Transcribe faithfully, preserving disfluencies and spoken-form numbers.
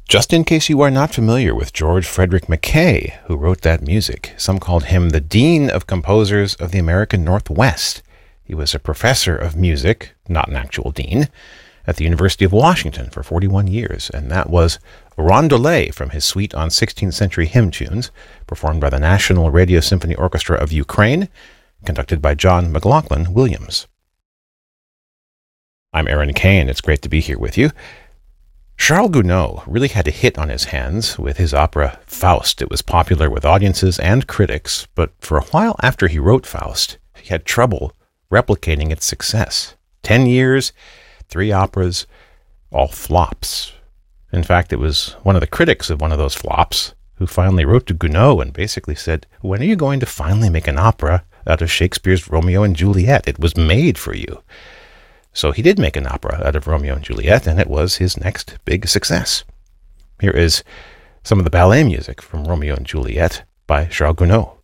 Just in case you are not familiar with George Frederick Mackay, who wrote that music, some called him the Dean of Composers of the American Northwest. He was a professor of music, not an actual dean, at the University of Washington for forty-one years, and that was a rondelet from his suite on sixteenth century hymn tunes, performed by the National Radio Symphony Orchestra of Ukraine, conducted by John McLaughlin Williams. I'm Aaron Kane. It's great to be here with you. Charles Gounod really had a hit on his hands with his opera Faust. It was popular with audiences and critics, but for a while after he wrote Faust, he had trouble replicating its success. Ten years, three operas, all flops. In fact, it was one of the critics of one of those flops who finally wrote to Gounod and basically said, "When are you going to finally make an opera out of Shakespeare's Romeo and Juliet? It was made for you." So he did make an opera out of Romeo and Juliet, and it was his next big success. Here is some of the ballet music from Romeo and Juliet by Charles Gounod.